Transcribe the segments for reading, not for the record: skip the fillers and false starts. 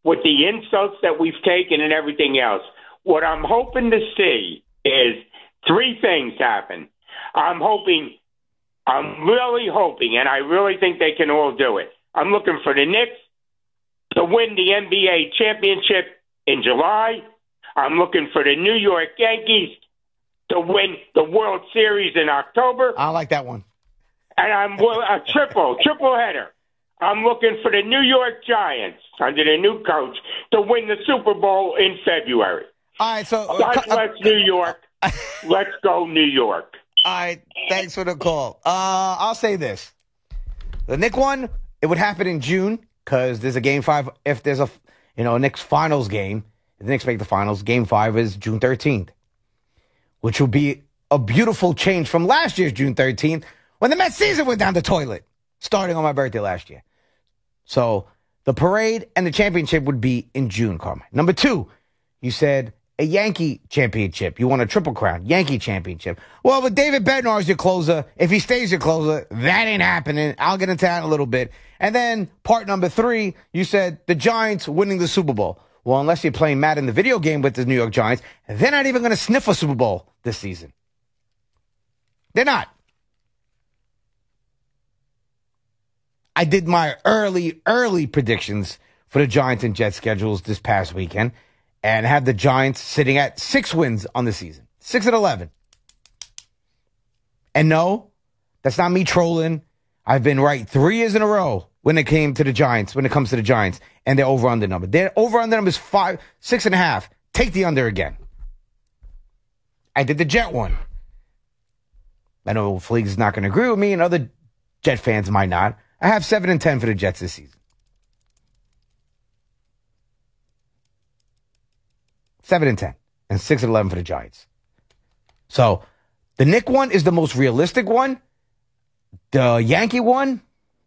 with the insults that we've taken and everything else. What I'm hoping to see is three things happen. I'm really hoping, and I really think they can all do it. I'm looking for the Knicks to win the NBA championship in July. I'm looking for the New York Yankees to win the World Series in October. I like that one. And I'm a triple header. I'm looking for the New York Giants under the new coach to win the Super Bowl in February. All right, so God bless New York. Let's go New York. All right, thanks for the call. I'll say this: the Knicks one, it would happen in June because there's a Game 5. If there's a Knicks finals game, if the Knicks make the finals, Game 5 is June 13th, which will be a beautiful change from last year's June 13th when the Mets season went down the toilet, starting on my birthday last year. So the parade and the championship would be in June, Carmine. Number two, you said a Yankee championship. You want a triple crown, Yankee championship. Well, with David Bednar as your closer, if he stays your closer, that ain't happening. I'll get into that in a little bit. And then part number three, you said the Giants winning the Super Bowl. Well, unless you're playing Madden the video game with the New York Giants, they're not even going to sniff a Super Bowl this season. They're not. I did my early predictions for the Giants and Jets schedules this past weekend and have the Giants sitting at 6 wins on the season. 6-11. And no, that's not me trolling. I've been right 3 years in a row when it comes to the Giants, and their over-under number. Their over-under number is 6.5. Take the under again. I did the Jet one. I know Fleegs is not going to agree with me, and other Jet fans might not. I have 7-10 for the Jets this season. 7-10 and 6-11 for the Giants. So the Knick one is the most realistic one. The Yankee one,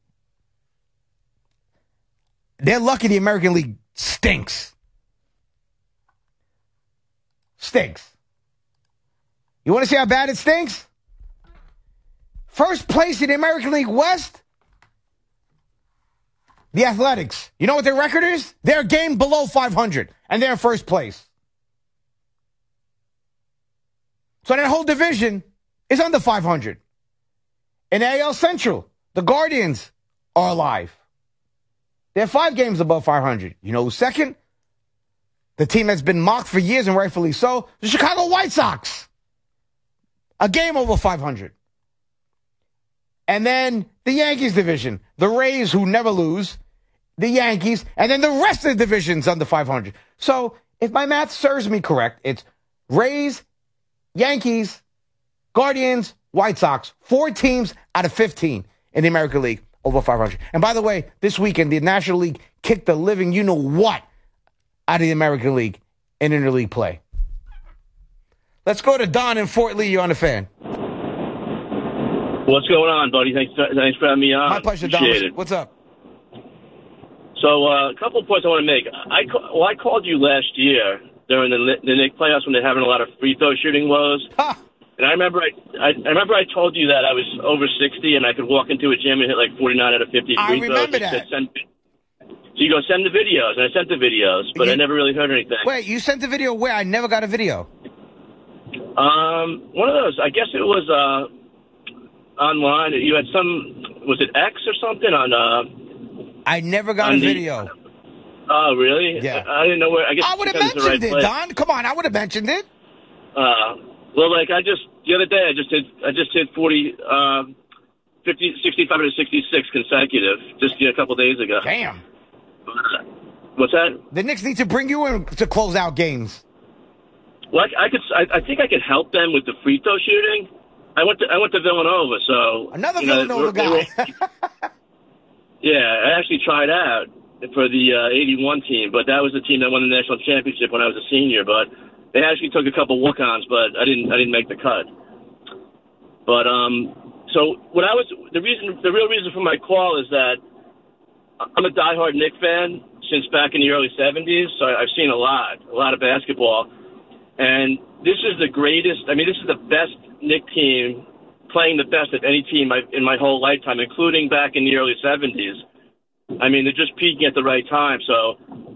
they're lucky the American League stinks. Stinks. You want to see how bad it stinks? First place in the American League West, the Athletics. You know what their record is? They're a game below 500, and they're in first place. So that whole division is under 500. In AL Central, the Guardians are alive. They're 5 games above 500. You know who's second? The team that's been mocked for years, and rightfully so, the Chicago White Sox. A game over 500. And then the Yankees division, the Rays who never lose, the Yankees, and then the rest of the division's under 500. So if my math serves me correct, it's Rays, Yankees, Guardians, White Sox, 4 teams out of 15 in the American League over 500. And by the way, this weekend, the National League kicked the living you-know-what out of the American League in interleague play. Let's go to Don in Fort Lee. You're on the Fan. What's going on, buddy? Thanks for having me on. My pleasure, Don. What's up? So a couple of points I want to make. I called you last year during the Knicks playoffs when they're having a lot of free throw shooting woes. And I remember I told you that I was over 60 and I could walk into a gym and hit like 49 out of 50 free throws. I remember that. So you go send the videos, and I sent the videos, but I never really heard anything. Wait, you sent the video where? I never got a video. One of those. I guess it was online. You had some. Was it X or something on? I never got a video. Oh, really? Yeah. I didn't know where. I guess I would have mentioned it, Don. Come on, I would have mentioned it. Well, like the other day, I just hit 40, 50, 65 to 66 consecutive just a couple days ago. Damn. What's that? The Knicks need to bring you in to close out games. Well, I think I could help them with the free throw shooting. I went to Villanova, so another Villanova guy. Yeah, I actually tried out for the 81 team, but that was the team that won the national championship when I was a senior. But they actually took a couple walk-ons, but I didn't make the cut. But so the real reason for my call is that I'm a diehard Knicks fan since back in the early 70s, so I've seen a lot of basketball. And this is the greatest, this is the best Knicks team playing the best of any team in my whole lifetime, including back in the early 70s. They're just peaking at the right time. So